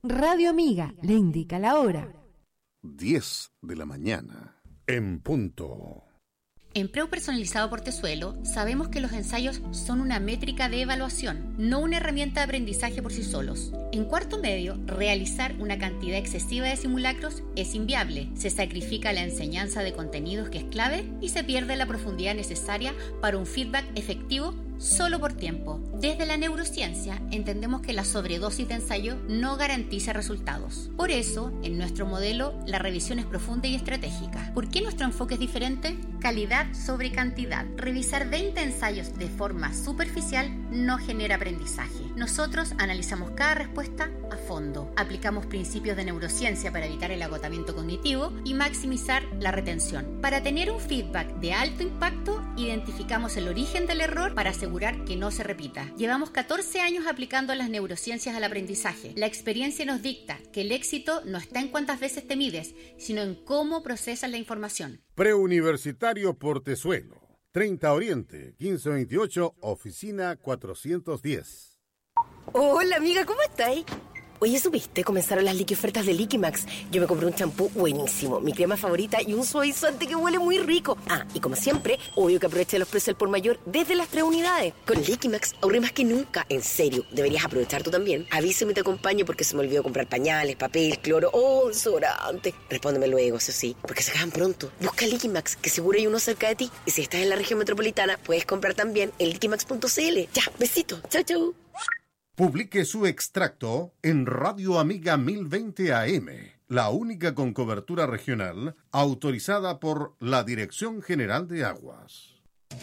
Radio Amiga le indica la hora. 10 de la mañana, en punto. En Preu Personalizado Portezuelo sabemos que los ensayos son una métrica de evaluación, no una herramienta de aprendizaje por sí solos. En cuarto medio, realizar una cantidad excesiva de simulacros es inviable. Se sacrifica la enseñanza de contenidos que es clave y se pierde la profundidad necesaria para un feedback efectivo solo por tiempo. Desde la neurociencia entendemos que la sobredosis de ensayo no garantiza resultados. Por eso, en nuestro modelo, la revisión es profunda y estratégica. ¿Por qué nuestro enfoque es diferente? Calidad sobre cantidad. Revisar 20 ensayos de forma superficial no genera aprendizaje. Nosotros analizamos cada respuesta a fondo. Aplicamos principios de neurociencia para evitar el agotamiento cognitivo y maximizar la retención. Para tener un feedback de alto impacto, identificamos el origen del error para asegurar que no se repita. Llevamos 14 años aplicando las neurociencias al aprendizaje. La experiencia nos dicta que el éxito no está en cuántas veces te mides, sino en cómo procesas la información. Preuniversitario Portezuelo, 30 Oriente, 1528, oficina 410. Hola amiga, ¿cómo estáis? Oye, ¿supiste? Comenzaron las liquiofertas de Liquimax. Yo me compré un champú buenísimo, mi crema favorita y un suavizante que huele muy rico. Ah, y como siempre, obvio que aproveché los precios al por mayor desde las 3 unidades. Con Liquimax ahorré más que nunca. En serio, deberías aprovechar tú también. Avísame y te acompaño porque se me olvidó comprar pañales, papel, cloro o desodorante. Respóndeme luego, eso sí, porque se acaban pronto. Busca Liquimax, que seguro hay uno cerca de ti. Y si estás en la región metropolitana, puedes comprar también en liquimax.cl. Ya, besito. Chau, chau. Publique su extracto en Radio Amiga 1020 AM, la única con cobertura regional autorizada por la Dirección General de Aguas.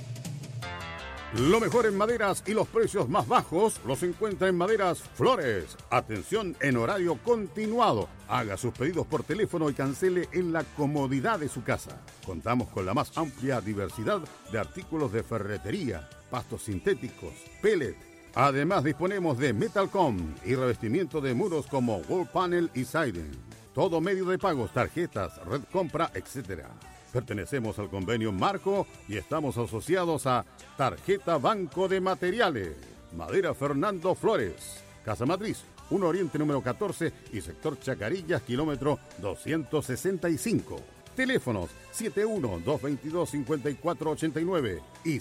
Lo mejor en maderas y los precios más bajos los encuentra en Maderas Flores. Atención en horario continuado. Haga sus pedidos por teléfono y cancele en la comodidad de su casa. Contamos con la más amplia diversidad de artículos de ferretería, pastos sintéticos, pellet. Además disponemos de Metalcom y revestimiento de muros como Wall Panel y Siding. Todo medio de pagos, tarjetas, red compra, etc. Pertenecemos al convenio Marco y estamos asociados a Tarjeta Banco de Materiales. Madera Fernando Flores. Casa Matriz, 1 Oriente número 14 y sector Chacarillas, kilómetro 265. Teléfonos 71-222-5489 y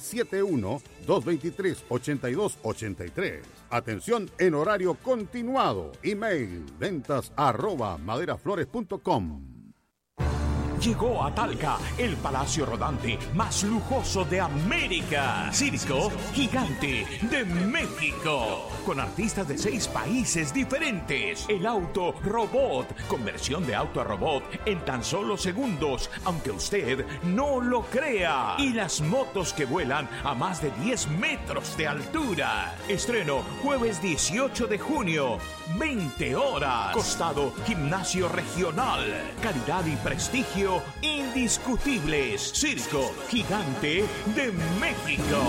71-223-8283. Atención en horario continuado. Email ventas@maderaflores.com. Llegó a Talca el palacio rodante más lujoso de América. Circo Gigante de México. Con artistas de 6 países diferentes. El auto robot. Conversión de auto a robot en tan solo segundos, aunque usted no lo crea. Y las motos que vuelan a más de 10 metros de altura. Estreno jueves 18 de junio. 20 horas. Costado Gimnasio Regional. Calidad y prestigio indiscutibles. Circo Gigante de México.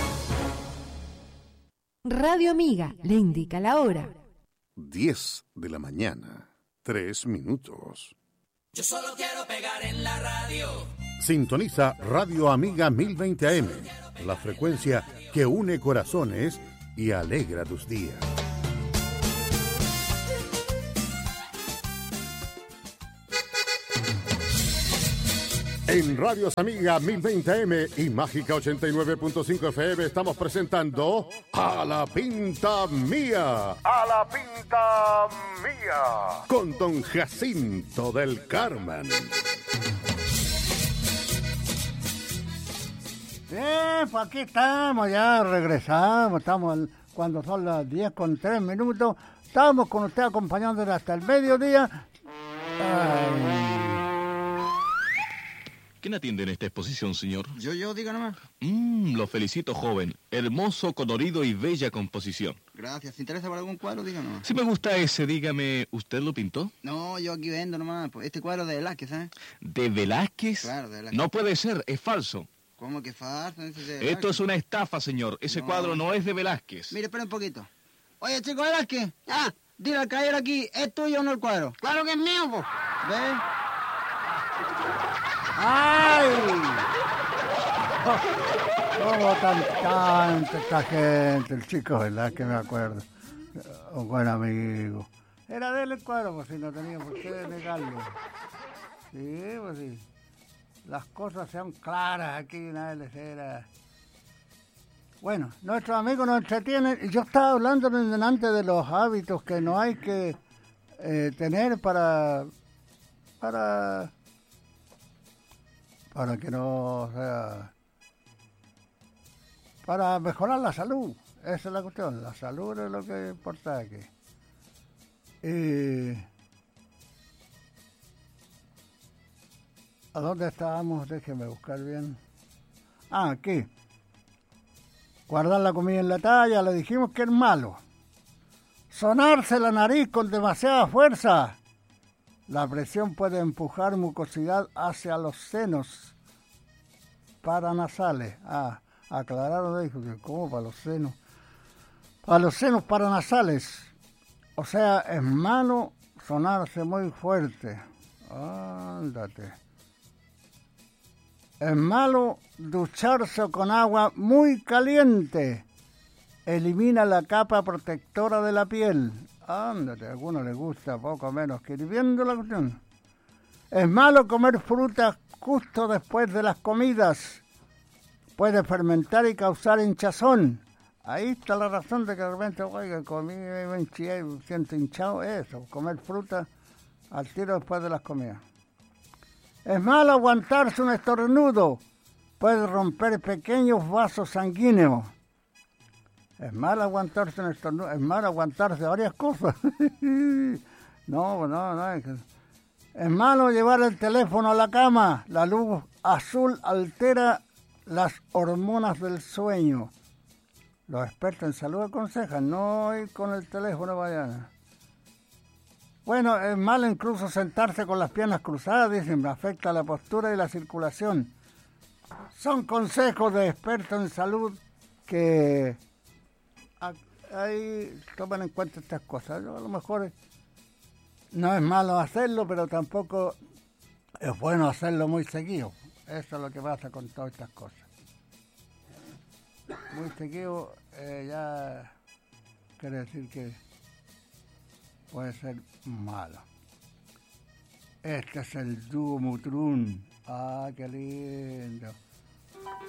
Radio Amiga le indica la hora. 10 de la mañana, 3 minutos. Yo solo quiero pegar en la radio. Sintoniza Radio Amiga 1020 AM, la frecuencia que une corazones y alegra tus días. En Radios Amiga 1020 AM y Mágica 89.5 FM estamos presentando A la Pinta Mía. A la Pinta Mía. Con don Jacinto del Carmen. Bien, pues aquí estamos, ya regresamos, cuando son las 10:03. Estamos con usted acompañándole hasta el mediodía. Ay. ¿Quién atiende en esta exposición, señor? Yo, diga nomás. Lo felicito, joven. Hermoso, colorido y bella composición. Gracias. ¿Se interesa por algún cuadro? Diga nomás. Si me gusta ese, dígame, ¿usted lo pintó? No, yo aquí vendo nomás. Este cuadro de Velázquez, ¿sabes? ¿De Velázquez? Claro, de Velázquez. No puede ser, es falso. ¿Cómo que falso? Esto es una estafa, señor. Ese cuadro no es de Velázquez. Mire, espera un poquito. Oye, chico Velázquez. Dile al caballero aquí, ¿es tuyo o no el cuadro? Claro que es mío, po. ¿Ves? ¡Ay! ¿Cómo tanta gente? El chico, ¿verdad? Que me acuerdo. Un buen amigo. Era de él el cuadro, pues si no tenía por qué negarlo. Sí, pues sí. Las cosas sean claras aquí, nada les era. Bueno, nuestros amigos nos entretienen. Y yo estaba hablando delante de los hábitos que no hay que tener para que no sea, para mejorar la salud. Esa es la cuestión. La salud es lo que importa aquí. ¿A dónde estábamos? Déjeme buscar bien. Aquí. Guardar la comida en la talla, le dijimos que es malo. Sonarse la nariz con demasiada fuerza. La presión puede empujar mucosidad hacia los senos paranasales. Aclararon, dijo que ¿cómo para los senos? Para los senos paranasales. O sea, es malo sonarse muy fuerte. Ándate. Es malo ducharse con agua muy caliente. Elimina la capa protectora de la piel. Ándate, a algunos les gusta poco menos que hirviendo la cuestión. Es malo comer frutas justo después de las comidas. Puede fermentar y causar hinchazón. Ahí está la razón de que de repente, oiga, comí, me hinché y siento hinchado. Eso, comer fruta al tiro después de las comidas. Es malo aguantarse un estornudo. Puede romper pequeños vasos sanguíneos. Es malo aguantarse un estornudo. Es malo aguantarse varias cosas. No. Es malo llevar el teléfono a la cama. La luz azul altera las hormonas del sueño. Los expertos en salud aconsejan no ir con el teléfono mañana. Bueno, es malo incluso sentarse con las piernas cruzadas, dicen, afecta la postura y la circulación. Son consejos de expertos en salud que ahí toman en cuenta estas cosas. Yo, a lo mejor no es malo hacerlo, pero tampoco es bueno hacerlo muy seguido. Eso es lo que pasa con todas estas cosas. Muy seguido ya quiere decir que puede ser malo. Este es el dúo Mutrún. Qué lindo.